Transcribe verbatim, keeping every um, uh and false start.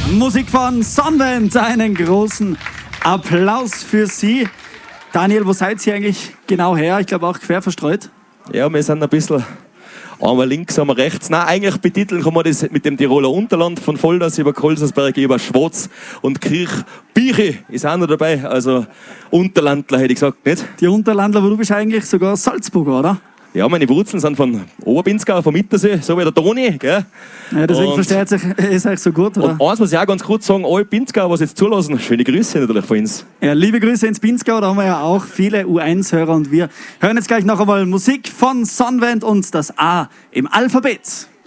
Musik von Sunwand, einen großen Applaus für Sie. Daniel, wo seid ihr eigentlich genau her? Ich glaube auch quer verstreut. Ja, wir sind ein bisschen einmal links, einmal rechts. Nein, eigentlich betiteln kann man das mit dem Tiroler Unterland, von Volders über Kolsersberg, über Schwaz und Kirchbieche ist auch noch dabei. Also Unterlandler hätte ich gesagt, nicht? Die Unterlandler, wo du bist eigentlich sogar Salzburger, oder? Ja, meine Wurzeln sind von Oberbinsgau, vom Mittersee, so wie der Toni. Gell? Ja, deswegen und, versteht sich, ist euch so gut, oder? Und eins muss ich auch ganz kurz sagen, alle Pinzgau, was jetzt zulassen, schöne Grüße natürlich von uns. Ja, liebe Grüße ins Pinzgau, da haben wir ja auch viele U eins Hörer und wir hören jetzt gleich noch einmal Musik von Sunwand und das A im Alphabet.